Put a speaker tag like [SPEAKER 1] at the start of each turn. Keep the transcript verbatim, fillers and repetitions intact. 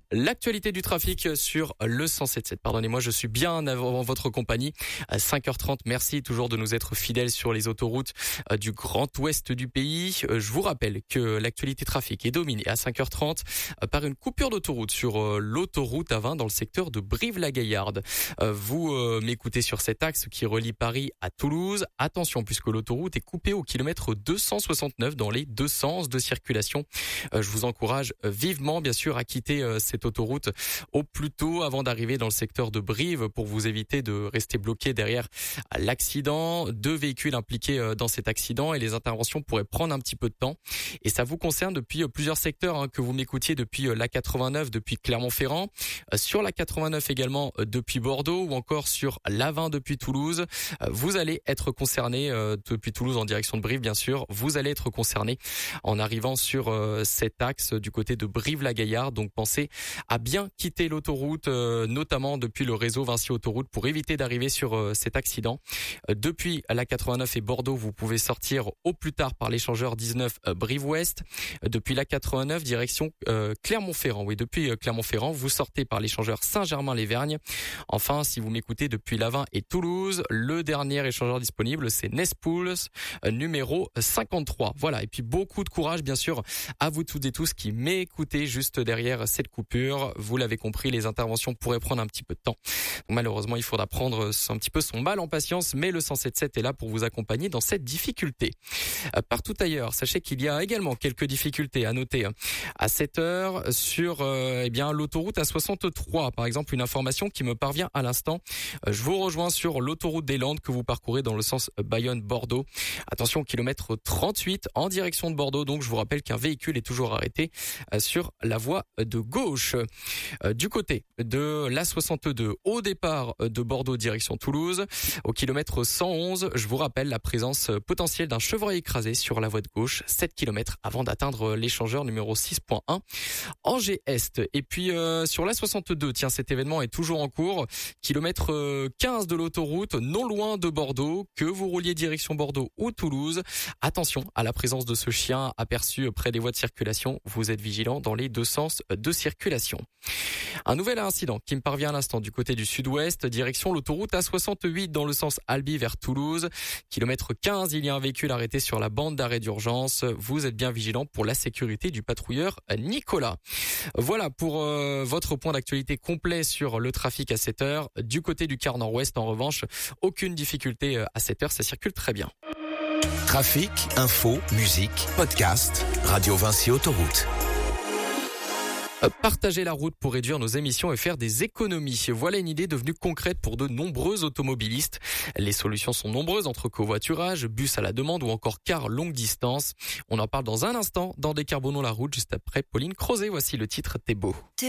[SPEAKER 1] L'actualité du trafic sur le cent sept sept. Pardonnez-moi, je suis bien avant votre compagnie. À cinq heures trente, merci toujours de nous être fidèles sur les autoroutes du Grand Ouest du pays. Je vous rappelle que l'actualité trafic est dominée à cinq heures trente par une coupure d'autoroute sur l'autoroute A vingt dans le secteur de Brive-la-Gaillarde. Vous m'écoutez sur cet axe qui relie Paris à Toulouse. Attention, puisque l'autoroute est coupée au kilomètre deux cent soixante-neuf dans les deux sens de circulation. Je vous encourage vivement, bien sûr, à quitter cette autoroute au plus tôt avant d'arriver dans le secteur de Brive pour vous éviter de rester bloqué derrière l'accident. Deux véhicules impliqués dans cet accident et les interventions pourraient prendre un petit peu de temps. Et ça vous concerne depuis plusieurs secteurs, hein, que vous m'écoutiez depuis la quatre-vingt-neuf, depuis Clermont-Ferrand, sur la quatre-vingt-neuf également depuis Bordeaux ou encore sur l'A vingt depuis Toulouse. Vous allez être concerné euh, depuis Toulouse en direction de Brive, bien sûr. Vous allez être concerné en arrivant sur euh, cet axe du côté de Brive-la-Gaillarde. Donc pensez à bien quitter l'autoroute, euh, notamment depuis le réseau Vinci Autoroute, pour éviter d'arriver sur euh, cet accident. Euh, depuis la quatre-vingt-neuf et Bordeaux, vous pouvez sortir au plus tard par l'échangeur dix-neuf euh, Brive-Ouest. Euh, depuis la quatre-vingt-neuf, direction euh, Clermont-Ferrand. Oui, depuis euh, Clermont-Ferrand, vous sortez par l'échangeur Saint-Germain-les-Vergnes. Enfin, si vous m'écoutez depuis l'A vingt et Toulouse, le dernier échangeur disponible, c'est Nespools, euh, numéro cinquante-trois. Voilà, et puis beaucoup de courage, bien sûr, à vous toutes et tous qui m'écoutez juste derrière cette coupure. Vous l'avez compris, les interventions pourraient prendre un petit peu de temps. Donc, malheureusement, il faudra prendre un petit peu son mal en patience, mais le cent sept sept est là pour vous accompagner dans cette difficulté. Euh, partout ailleurs, sachez qu'il y a également quelques difficultés à noter à cette heure sur euh, eh bien l'autoroute A soixante-trois. Par exemple, une information qui me parvient à l'instant. Euh, je vous rejoins sur l'autoroute des Landes que vous parcourez dans le sens Bayonne-Bordeaux. Attention au kilomètre trente-huit en direction de Bordeaux. Donc, je vous rappelle qu'un véhicule est toujours arrêté euh, sur la voie de gauche. Euh, du côté de l'A soixante-deux, au départ de Bordeaux direction Toulouse, au kilomètre cent onze, je vous rappelle la présence potentielle d'un chevreuil écrasé sur la voie de gauche, sept kilomètres avant d'atteindre l'échangeur numéro six point un, Angers-Est. Et puis euh, sur l'A soixante-deux, tiens, cet événement est toujours en cours, kilomètre quinze de l'autoroute, non loin de Bordeaux, que vous rouliez direction Bordeaux ou Toulouse. Attention à la présence de ce chien aperçu près des voies de circulation, vous êtes vigilant dans les deux sens de circulation. Un nouvel incident qui me parvient à l'instant du côté du sud-ouest, direction l'autoroute A soixante-huit dans le sens Albi vers Toulouse. Kilomètre quinze, il y a un véhicule arrêté sur la bande d'arrêt d'urgence. Vous êtes bien vigilant pour la sécurité du patrouilleur Nicolas. Voilà pour euh, votre point d'actualité complet sur le trafic à cette heure. Du côté du quart nord-ouest, en revanche, aucune difficulté à cette heure, ça circule très bien.
[SPEAKER 2] Trafic, info, musique, podcast, Radio Vinci Autoroute.
[SPEAKER 1] Partager la route pour réduire nos émissions et faire des économies. Voilà une idée devenue concrète pour de nombreux automobilistes. Les solutions sont nombreuses entre covoiturage, bus à la demande ou encore car longue distance. On en parle dans un instant dans Décarbonons la route juste après Pauline Crozet. Voici le titre T'es beau.